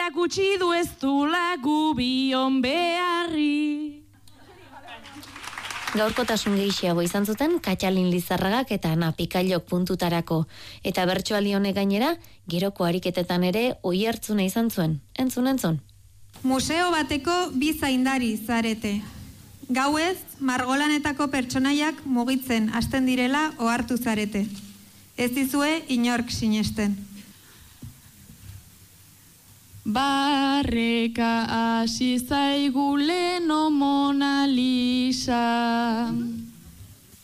erakutsi du ez dula gubion beharri. Gaurkotasun gehiago izan zuten Katxalin Lizarragak eta Ana Pikailok puntutarako. Eta bertsoaldi honek gainera, geroko ariketetan ere oihartzuna izan zuen. Entzun. Museo bateko bi zaindari zarete. Gauez, margolanetako pertsonaiak mugitzen hasten direla ohartu zarete. Ez dizue inork sinesten. Barreka hasi zaigu leno Mona Lisa.